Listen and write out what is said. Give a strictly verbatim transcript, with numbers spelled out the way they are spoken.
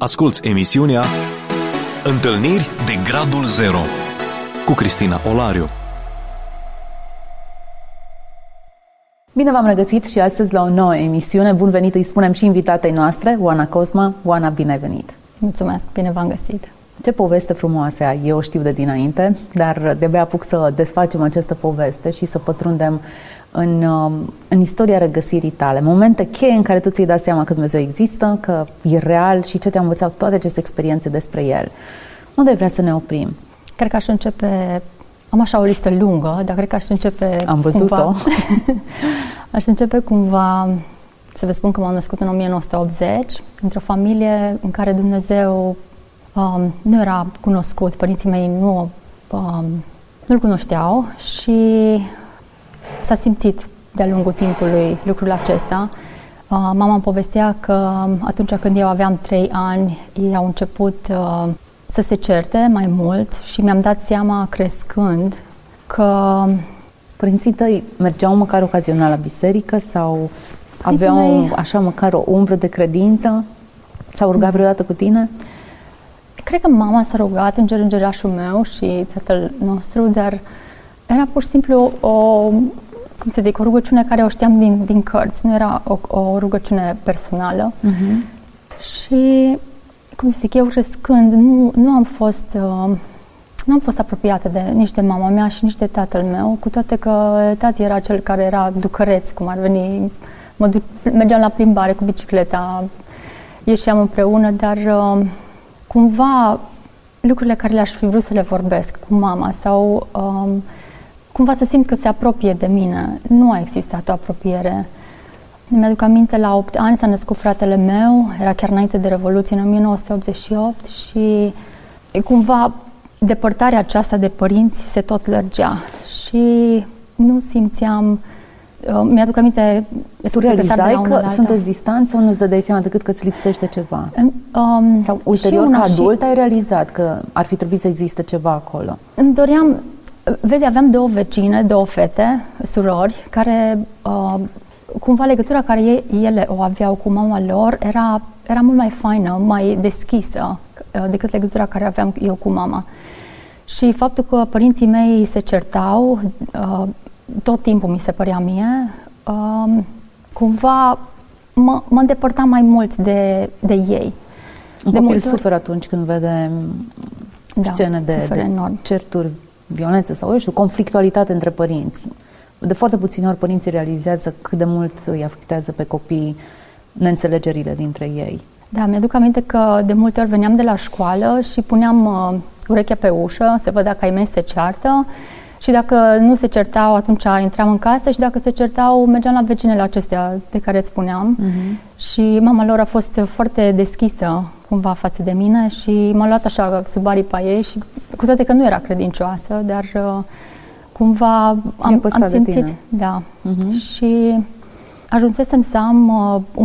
Asculți emisiunea Întâlniri de Gradul Zero cu Cristina Olariu. Bine v-am regăsit și astăzi la o nouă emisiune. Bun venit, îi spunem și invitatei noastre, Oana Cosma. Oana, bine ai venit! Mulțumesc, bine v-am găsit! Ce poveste frumoasă ai, eu o știu de dinainte, dar de-abia apuc să desfacem această poveste și să pătrundem în, în istoria regăsirii tale. Momente cheie în care tu ți-ai dat seama că Dumnezeu există, că e real și ce te-au învățat toate aceste experiențe despre El. Unde ai vrea să ne oprim? Cred că aș începe, am așa o listă lungă, dar cred că aș începe Am văzut-o. cumva, aș începe cumva, să vă spun că m-am născut în o mie nouă sute optzeci, într-o familie în care Dumnezeu um, nu era cunoscut, părinții mei nu, um, nu-L cunoșteau și s-a simțit de-a lungul timpului lucrul acesta. Uh, mama îmi povestea că atunci când eu aveam trei ani, ei au început uh, să se certe mai mult și mi-am dat seama crescând că Părinții tăi mergeau măcar ocazional la biserică sau aveau mei, așa măcar o umbră de credință? S-au rugat vreodată cu tine? Cred că mama s-a rugat, înger îngerașul meu și tatăl nostru, dar era pur și simplu o, cum să zic, o rugăciune care o știam din, din cărți, nu era o, o rugăciune personală. Uh-huh. Și, cum să zic, eu crescând, nu, nu am fost uh, nu am fost apropiată de nici de mama mea și nici de tatăl meu, cu toate că tati era cel care era ducăreț, cum ar veni, mă du- mergeam la plimbare cu bicicleta, ieșeam împreună, dar uh, cumva lucrurile care le-aș fi vrut să le vorbesc cu mama sau um, cumva să simt că se apropie de mine, nu a existat o apropiere. Mi-aduc aminte, la opt ani s-a născut fratele meu, era chiar înainte de Revoluție, în o mie nouă sute optzeci și opt și cumva depărtarea aceasta de părinți se tot lărgea și nu simțeam, uh, mi-aduc aminte... Tu realizai că sunteți distanți sau nu-ți dădeai seama decât că îți lipsește ceva? Um, sau ulterior, ca adult, ai realizat că ar fi trebuit să existe ceva acolo? Îmi doream, vezi, aveam două vecine, două fete, surori, care uh, cumva legătura care ei, ele o aveau cu mama lor era, era mult mai faină, mai deschisă uh, decât legătura care aveam eu cu mama. Și faptul că părinții mei se certau, uh, tot timpul mi se părea mie, uh, cumva mă, mă îndepărtam mai mult de, de ei. Un de copil suferă atunci când vede da, scene de, de certuri, violență sau, eu știu, conflictualitate între părinți. De foarte puține ori părinții realizează cât de mult îi afectează pe copii neînțelegerile dintre ei. Da, mi-aduc aminte că de multe ori veneam de la școală și puneam uh, urechea pe ușă să văd dacă ai mei se ceartă și dacă nu se certau, atunci intram în casă și dacă se certau, mergeam la vecinele acestea de care îți spuneam. Uh-huh. Și mama lor a fost foarte deschisă cumva față de mine și m-a luat așa sub aripa ei și cu toate că nu era credincioasă, dar uh, cumva am, am simțit, da. Uh-huh. Și ajunsesem să am uh, un